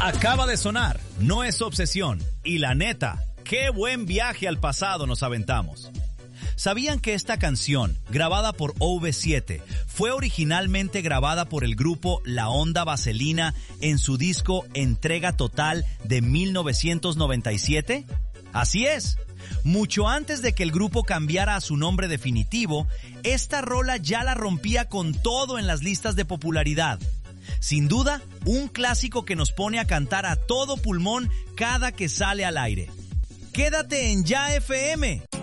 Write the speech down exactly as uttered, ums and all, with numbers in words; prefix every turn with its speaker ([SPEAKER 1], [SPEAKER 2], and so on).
[SPEAKER 1] Acaba de sonar, no es obsesión. Y la neta, qué buen viaje al pasado nos aventamos. ¿Sabían que esta canción, grabada por O V siete, fue originalmente grabada por el grupo La Onda Vaselina en su disco Entrega Total de mil novecientos noventa y siete? Así es. Mucho antes de que el grupo cambiara a su nombre definitivo, esta rola ya la rompía con todo en las listas de popularidad. Sin duda, un clásico que nos pone a cantar a todo pulmón cada que sale al aire. Quédate en Ya F M.